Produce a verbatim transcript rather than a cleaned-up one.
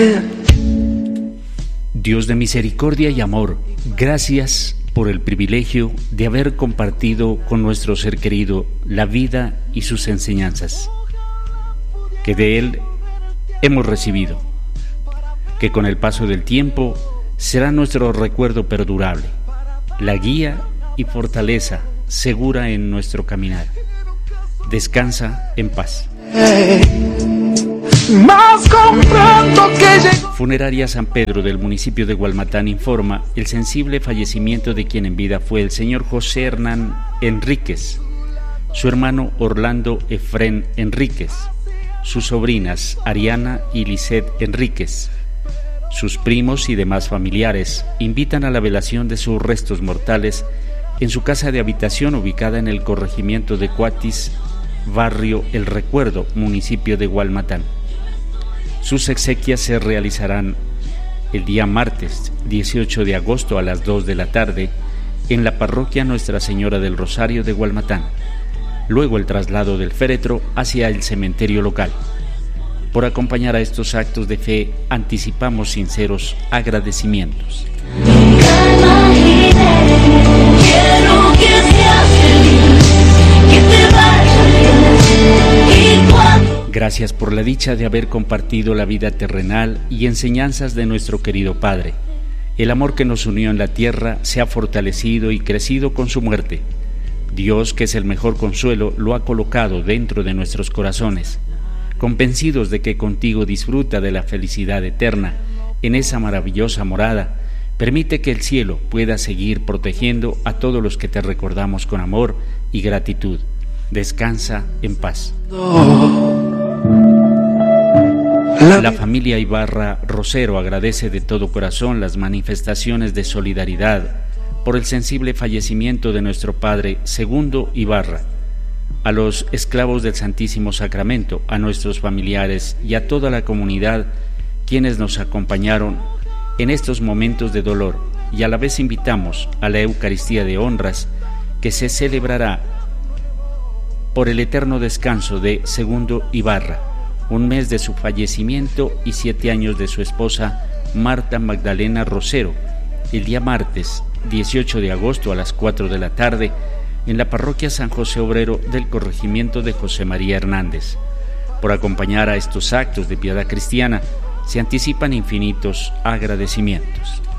Dios de misericordia y amor, gracias por el privilegio de haber compartido con nuestro ser querido la vida y sus enseñanzas, que de Él hemos recibido, que con el paso del tiempo será nuestro recuerdo perdurable, la guía y fortaleza segura en nuestro caminar. Descansa en paz. Más comprendo que llegó. Funeraria San Pedro del municipio de Gualmatán informa el sensible fallecimiento de quien en vida fue el señor José Hernán Enríquez, su hermano Orlando Efrén Enríquez, sus sobrinas Ariana y Lisette Enríquez. Sus primos y demás familiares invitan a la velación de sus restos mortales en su casa de habitación ubicada en el corregimiento de Cuatis, barrio El Recuerdo, municipio de Gualmatán. Sus exequias se realizarán el día martes dieciocho de agosto a las dos de la tarde en la parroquia Nuestra Señora del Rosario de Gualmatán. Luego el traslado del féretro hacia el cementerio local. Por acompañar a estos actos de fe, anticipamos sinceros agradecimientos. Gracias por la dicha de haber compartido la vida terrenal y enseñanzas de nuestro querido Padre. El amor que nos unió en la tierra se ha fortalecido y crecido con su muerte. Dios, que es el mejor consuelo, lo ha colocado dentro de nuestros corazones. Convencidos de que contigo disfruta de la felicidad eterna, en esa maravillosa morada, permite que el cielo pueda seguir protegiendo a todos los que te recordamos con amor y gratitud. Descansa en paz. La familia Ibarra Rosero agradece de todo corazón las manifestaciones de solidaridad por el sensible fallecimiento de nuestro padre Segundo Ibarra, a los esclavos del Santísimo Sacramento, a nuestros familiares y a toda la comunidad quienes nos acompañaron en estos momentos de dolor, y a la vez invitamos a la Eucaristía de Honras que se celebrará por el eterno descanso de Segundo Ibarra, un mes de su fallecimiento y siete años de su esposa Marta Magdalena Rosero, el día martes dieciocho de agosto a las cuatro de la tarde en la parroquia San José Obrero del corregimiento de José María Hernández. Por acompañar a estos actos de piedad cristiana se anticipan infinitos agradecimientos.